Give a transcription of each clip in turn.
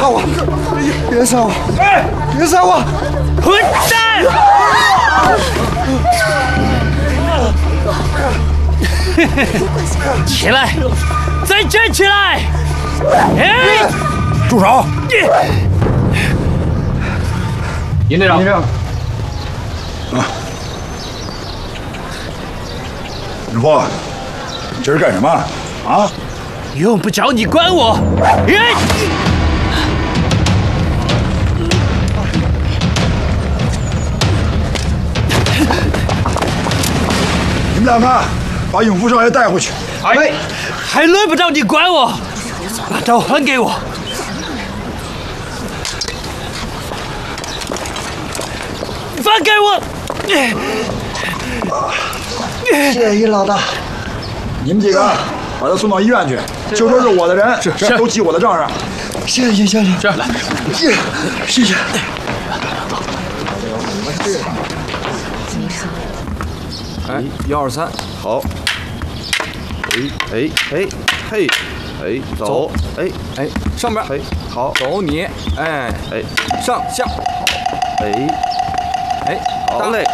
我！别杀我！哎，别杀我！ 混蛋！起来，再站起来！哎， 住手！尹队长，尹队长。 云波，你这是干什么？啊？ 用不着你管我！哎！ 你们两个把永福少爷带回去。 哎，还轮不着你管我！把刀还给我！放开我！ 谢谢尹老大。 你们几个把他送到医院去，就说是我的人，是都记我的账上。 谢谢尹先生。 是，来， 谢谢。 哎，123， 好。哎，走， 哎，上边， 好， 走你，上下， 好嘞，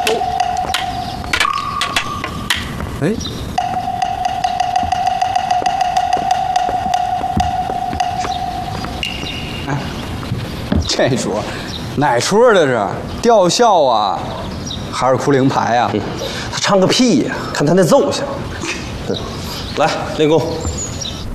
这出哪出啊？这是吊孝啊，还是哭灵牌啊？ 他唱个屁呀！看他那奏相。来，练功。